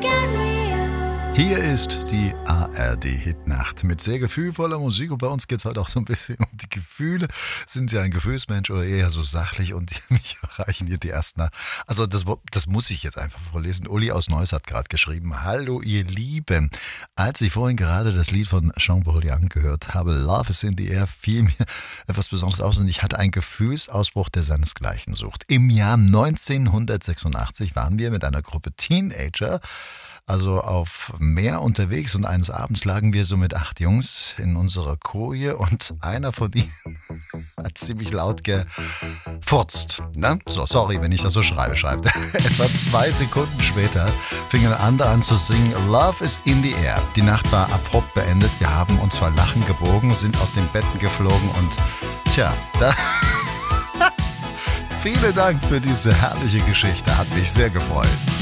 Hier ist die ARD-Hitnacht mit sehr gefühlvoller Musik und bei uns geht es heute auch so ein bisschen um die Gefühle. Sind Sie ein Gefühlsmensch oder eher so sachlich? Und mich erreichen hier die ersten. Also das muss ich jetzt einfach vorlesen. Uli aus Neuss hat gerade geschrieben: Hallo ihr Lieben, als ich vorhin gerade das Lied von Jean-Paul Young gehört habe, Love is in the Air, fiel mir etwas Besonderes aus und ich hatte einen Gefühlsausbruch, der seinesgleichen sucht. Im Jahr 1986 waren wir mit einer Gruppe Teenager also auf Meer unterwegs und eines Abends lagen wir so mit 8 Jungs in unserer Koje und einer von ihnen hat ziemlich laut gefurzt. Ne? So, sorry, wenn ich das so schreibe. Etwa 2 Sekunden später fing ein anderer an zu singen Love is in the Air. Die Nacht war abrupt beendet. Wir haben uns vor Lachen gebogen, sind aus den Betten geflogen und da... Vielen Dank für diese herrliche Geschichte. Hat mich sehr gefreut.